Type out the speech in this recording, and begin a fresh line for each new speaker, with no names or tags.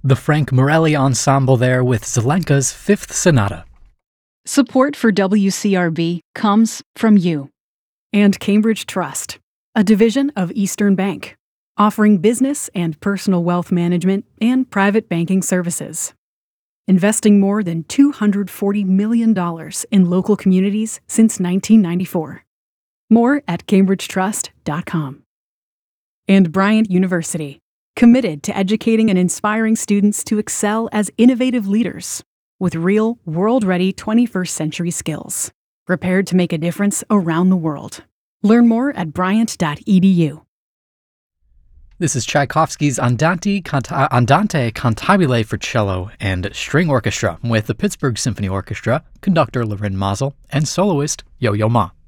The Frank Morelli Ensemble there with Zelenka's Fifth Sonata.
Support for WCRB comes from you.
And Cambridge Trust, a division of Eastern Bank, offering business and personal wealth management and private banking services. Investing more than $240 million in local communities since 1994. More at cambridgetrust.com. And Bryant University, committed to educating and inspiring students to excel as innovative leaders with real, world-ready 21st century skills, prepared to make a difference around the world. Learn more at bryant.edu.
This is Tchaikovsky's Andante Cantabile for cello and string orchestra with the Pittsburgh Symphony Orchestra, conductor Lorin Maazel, and soloist Yo-Yo Ma.